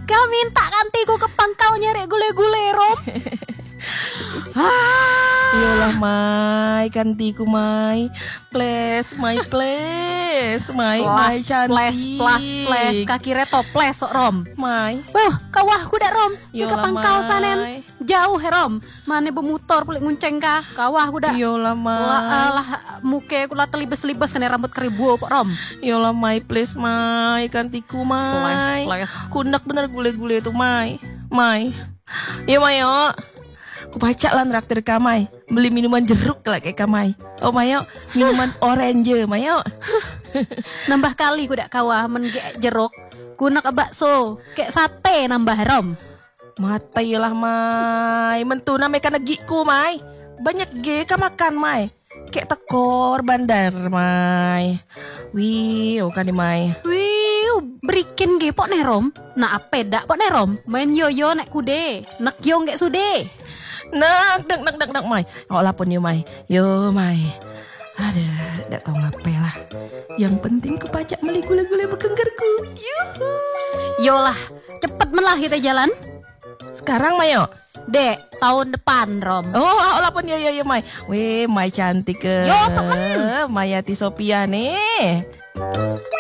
Kau minta kantiku ke pangkal nyari gule-gule Rom. Yolah Mai, kantiku Mai. Please, Mai please. Mai cantik. Ples, kaki toples sok Rom. Mai. Kawahku dak Rom. Ke Yolah pangkal Mai. sanen. Jauh he Rom. Mane bemutor kulit ngunceng ka. Kawahku dak. Yolah Mai. Lah muke kula telibes-libes kene rambut keribu pok Rom. Yolah Mai please Mai, kantiku Mai. Ples. Kunak bener gule-gule tuh Mai. Mai. Yo Mai yo. Aku baca lah nraktir kamai. Beli minuman jeruk lah kayak kamai. Oh Mayo, minuman orange Mayo. Nambah kali ku dak kawah men ge jeruk. Kunak bakso, kayak sate nambah Rom. Mati lah Mai. Mentuna meka negiku Mai. Banyak ge ka makan Mai. Kayak tekor bandar Mai. Wih, kan Mai. Berikin ge pok nih Rom. Nah apa dak pok nih Rom? Main yoyo nek kude. Nek yo nggak sude. Nak Mai. Oh lapun yo Mai. Yo Mai. Ada, tidak tahu ngapain lah. Yang penting ku pacak beli gule-gule bekenggerku. Yuhu. Yolah, cepet melah kita jalan. Sekarang Mayo. Dek, tahun depan Rom. Oh lapun yo Mai. Weh, Mai cantik ke. Yo temen. Mayati Sophia nih.